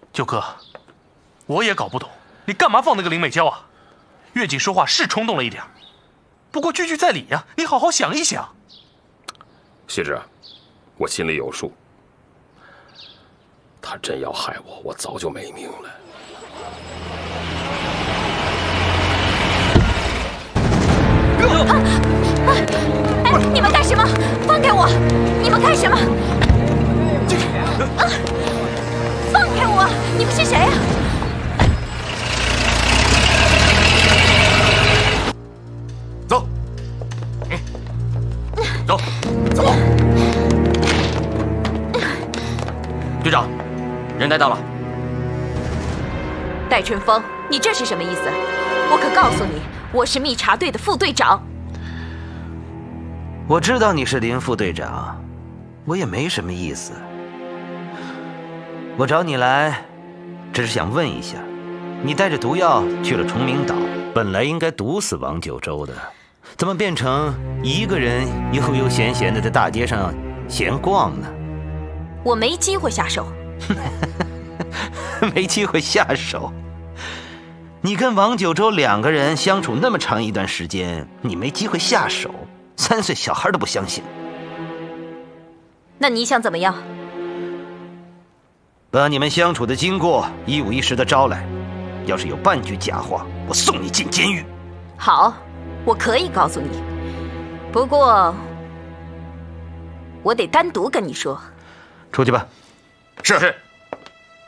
九哥，我也搞不懂，你干嘛放那个林美娇啊？月季说话是冲动了一点，不过句句在理呀，你好好想一想。 旭志，我心里有数。他真要害我，我早就没命了。 哎，你们干什么？放开我！你们干什么？放开我！你们是谁啊？ 走，走，走。队长，人带到了。 戴春风，你这是什么意思？我可告诉你，我是密查队的副队长。 我知道你是林副队长，我也没什么意思。我找你来，只是想问一下，你带着毒药去了崇明岛，本来应该毒死王九州的，怎么变成一个人悠悠闲闲的在大街上闲逛呢？ 我没机会下手。 没机会下手？你跟王九州2个人相处那么长一段时间，你没机会下手？3岁小孩都不相信。 那你想怎么样？ 把你们相处的经过一五一十的招来，要是有半句假话，我送你进监狱。 好，我可以告诉你，不过我得单独跟你说。 出去吧。 是。